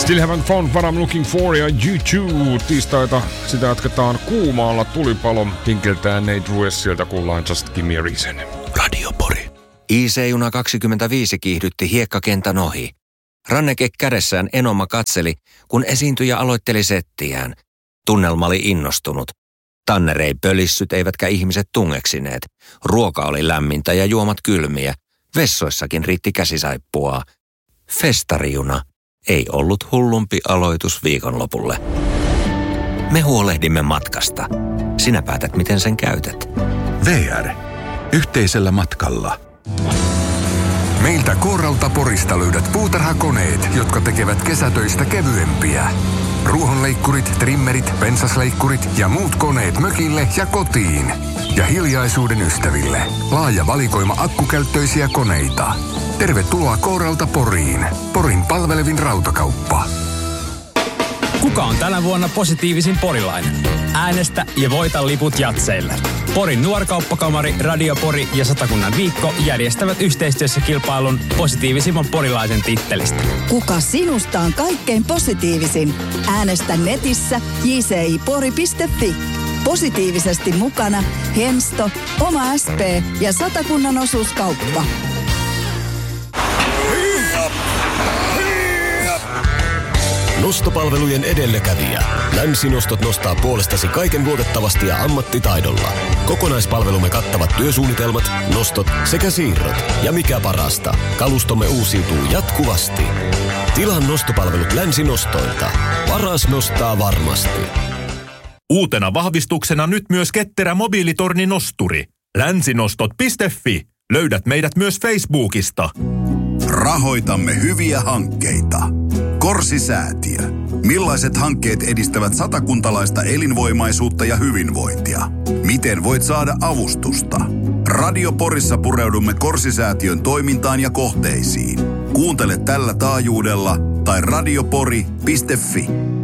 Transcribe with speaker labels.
Speaker 1: Still haven't found what I'm looking for ja U2 tiistaita. Sitä jatketaan kuumaalla tulipalo. Tinkeltää Nate Ruessilta kuullaan Just Give Me a Reason.
Speaker 2: Radio Pori. IC-juna 25 kiihdytti hiekkakentän ohi. Ranneke kädessään Enoma katseli, kun esiintyjä aloitteli settiään. Tunnelma oli innostunut. Tanner ei pölissyt eivätkä ihmiset tungeksineet. Ruoka oli lämmintä ja juomat kylmiä. Vessoissakin riitti käsisaippua. Festarijuna ei ollut hullumpi aloitus viikonlopulle. Me huolehdimme matkasta. Sinä päätät, miten sen käytät.
Speaker 3: VR. Yhteisellä matkalla. Meiltä Kooralta Porista löydät puutarhakoneet, jotka tekevät kesätöistä kevyempiä. Ruohonleikkurit, trimmerit, pensasleikkurit ja muut koneet mökille ja kotiin. Ja hiljaisuuden ystäville. Laaja valikoima akkukäyttöisiä koneita. Tervetuloa Kooralta Poriin. Porin palvelevin rautakauppa.
Speaker 4: Kuka on tänä vuonna positiivisin porilainen? Äänestä ja voita liput jatseille. Porin nuorkauppakamari, Radio Pori ja Satakunnan viikko järjestävät yhteistyössä kilpailun positiivisimman porilaisen tittelistä.
Speaker 5: Kuka sinusta on kaikkein positiivisin? Äänestä netissä jcipori.fi. Positiivisesti mukana Hensto, Oma SP ja Satakunnan osuuskauppa.
Speaker 6: Nostopalvelujen edelläkävijä. Länsinostot nostaa puolestasi kaiken luotettavasti ja ammattitaidolla. Kokonaispalvelumme kattavat työsuunnitelmat, nostot sekä siirrot. Ja mikä parasta, kalustomme uusiutuu jatkuvasti. Tilaa nostopalvelut Länsinostoilta. Paras nostaa varmasti.
Speaker 7: Uutena vahvistuksena nyt myös ketterä mobiilitorninosturi. Länsinostot.fi. Löydät meidät myös Facebookista.
Speaker 8: Rahoitamme hyviä hankkeita. Korsi-säätiö. Millaiset hankkeet edistävät satakuntalaista elinvoimaisuutta ja hyvinvointia? Miten voit saada avustusta? Radio Porissa pureudumme Korsi-säätiön toimintaan ja kohteisiin. Kuuntele tällä taajuudella tai radiopori.fi.